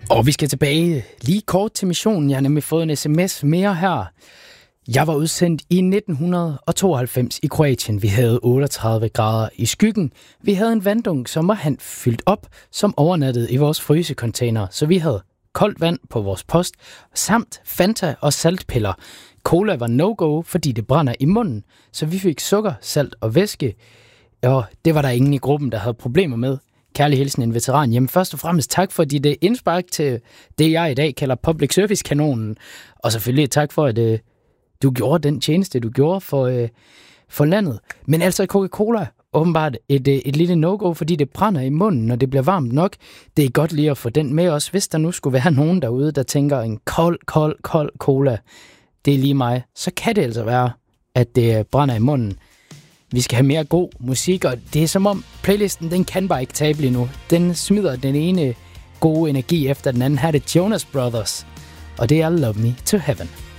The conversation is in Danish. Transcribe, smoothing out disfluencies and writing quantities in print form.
Og vi skal tilbage lige kort til missionen. Jeg har nemlig fået en sms mere her. Jeg var udsendt i 1992 i Kroatien. Vi havde 38 grader i skyggen. Vi havde en vanddunk, som var han fyldt op, som overnattede i vores frysecontainer. Så vi havde koldt vand på vores post, samt Fanta og saltpiller. Cola var no-go, fordi det brænder i munden. Så vi fik sukker, salt og væske. Og det var der ingen i gruppen, der havde problemer med. Kærlig hilsen, en veteran. Jamen først og fremmest tak for dit indspark til det, jeg i dag kalder public service-kanonen. Og selvfølgelig tak for, at du gjorde den tjeneste, du gjorde for landet. Men altså Coca-Cola, åbenbart et lille no-go, fordi det brænder i munden, når det bliver varmt nok. Det er godt lige at få den med os, hvis der nu skulle være nogen derude, der tænker en kold cola. Det er lige mig. Så kan det altså være, at det brænder i munden. Vi skal have mere god musik, og det er som om playlisten, den kan bare ikke tabe lige nu. Den smider den ene gode energi efter den anden. Her er det Jonas Brothers, og det er Love Me to Heaven.